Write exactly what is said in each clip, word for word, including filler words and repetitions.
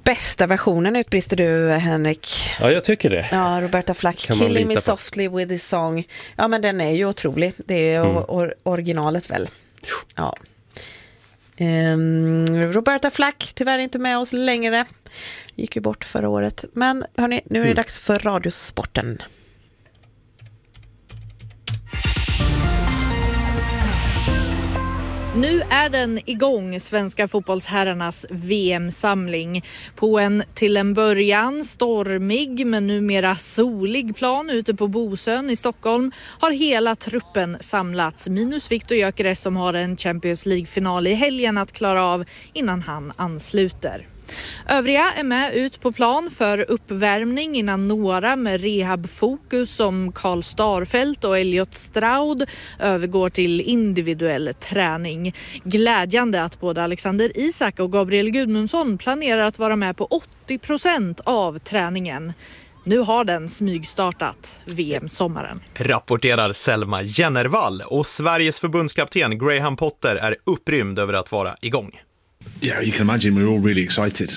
Bästa versionen utbrister du, Henrik. Ja, jag tycker det. Ja, Roberta Flack, Killing Me Softly with his song. Ja, men den är ju otrolig. Det är mm. or- originalet väl. Ja. Um, Roberta Flack, tyvärr inte med oss längre. Gick ju bort förra året. Men hörni, nu är det mm. dags för Radiosporten. Nu är den igång, svenska fotbollsherrarnas V M-samling. På en till en början stormig men numera solig plan ute på Bosön i Stockholm har hela truppen samlats. Minus Victor Gyökeres som har en Champions League-final i helgen att klara av innan han ansluter. Övriga är med ut på plan för uppvärmning innan några med rehabfokus som Karl Starfelt och Elliot Stroud övergår till individuell träning. Glädjande att både Alexander Isak och Gabriel Gudmundsson planerar att vara med på åttio procent av träningen. Nu har den smygstartat V M-sommaren. Rapporterar Selma Jennervall och Sveriges förbundskapten Graham Potter är upprymd över att vara igång. Yeah, you can imagine we're all really excited.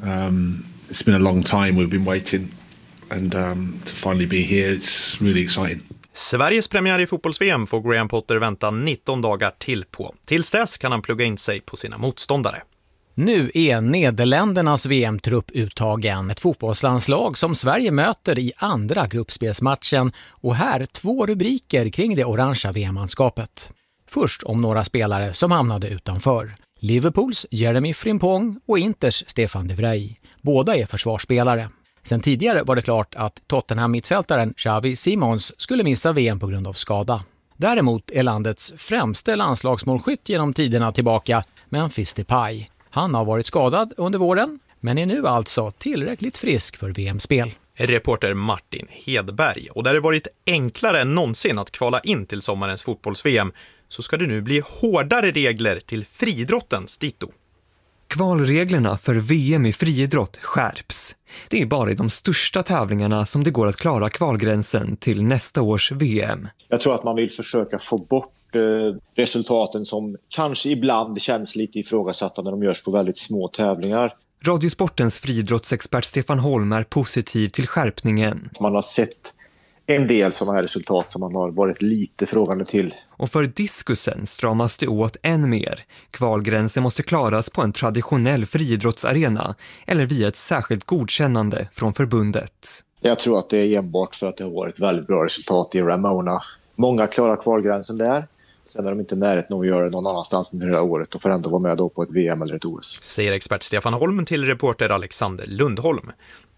Um, it's been a long time we've been waiting, and um, to finally be here, it's really exciting. Sveriges premiär i fotbolls-V M får Graham Potter vänta nitton dagar till på. Tills dess kan han plugga in sig på sina motståndare. Nu är Nederländernas V M-trupp uttagen. Ett fotbollslandslag som Sverige möter i andra gruppspelsmatchen. Och här två rubriker kring det orangea V M-manskapet. Först om några spelare som hamnade utanför. Liverpools Jeremy Frimpong och Inters Stefan de Vrij. Båda är försvarsspelare. Sen tidigare var det klart att Tottenham-mittfältaren Xavi Simons skulle missa V M på grund av skada. Däremot är landets främste landslagsmålskytt genom tiderna tillbaka Memphis Depay. Han har varit skadad under våren, men är nu alltså tillräckligt frisk för V M-spel. Reporter Martin Hedberg. Och där det varit enklare än någonsin att kvala in till sommarens fotbolls-V M så ska det nu bli hårdare regler till friidrottens dito. Kvalreglerna för V M i friidrott skärps. Det är bara i de största tävlingarna som det går att klara kvalgränsen till nästa års V M. Jag tror att man vill försöka få bort eh, resultaten som kanske ibland känns lite ifrågasatta när de görs på väldigt små tävlingar. Radiosportens friidrottsexpert Stefan Holm är positiv till skärpningen. Man har sett en del sådana här resultat som man har varit lite frågande till. Och för diskusen stramas det åt än mer. Kvalgränsen måste klaras på en traditionell friidrottsarena eller via ett särskilt godkännande från förbundet. Jag tror att det är enbart för att det har varit väldigt bra resultat i Ramona. Många klarar kvalgränsen där. Sen är de inte närheten av att göra det någon annanstans under det här året och får ändå vara med då på ett V M eller ett O S. Säger expert Stefan Holm till reporter Alexander Lundholm.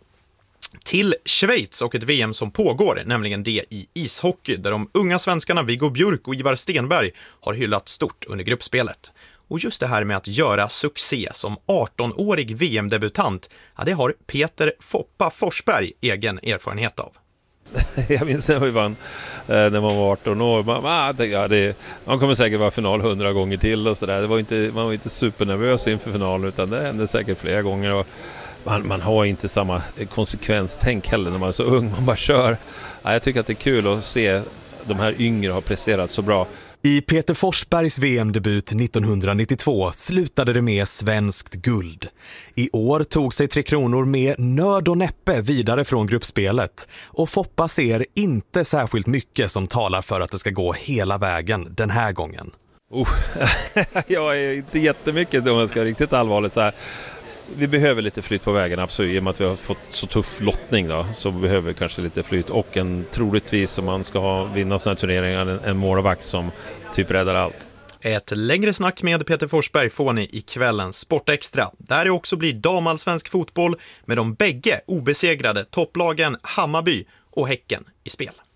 Till Schweiz och ett V M som pågår, nämligen det i ishockey, där de unga svenskarna Viggo Björk och Ivar Stenberg har hyllat stort under gruppspelet. Och just det här med att göra succé som arton-årig V M-debutant, ja, det har Peter Foppa Forsberg egen erfarenhet av. Jag minns när vi vann eh, när man var arton år. Man, ah, det, ja, det, man kommer säkert vara final hundra gånger till och sådär. Det var inte, man var inte supernervös inför finalen, utan det hände säkert flera gånger. Och man, man har inte samma konsekvenstänk heller när man är så ung. Man bara kör. Ja, jag tycker att det är kul att se de här yngre har presterat så bra. I Peter Forsbergs V M-debut nittonhundranittiotvå slutade det med svenskt guld. I år tog sig Tre Kronor med nöd och näppe vidare från gruppspelet. Och Foppa ser inte särskilt mycket som talar för att det ska gå hela vägen den här gången. Oh, jag är inte jättemycket om jag ska riktigt allvarligt så här. Vi behöver lite flyt på vägen, absolut. I och med att vi har fått så tuff lottning då, så behöver vi kanske lite flyt. Och en troligtvis, om man ska ha, vinna sådana här turneringar, en, en målvakt som typ räddar allt. Ett längre snack med Peter Forsberg får ni i kvällens Sportextra. Där det också blir damallsvensk fotboll med de bägge obesegrade topplagen Hammarby och Häcken i spel.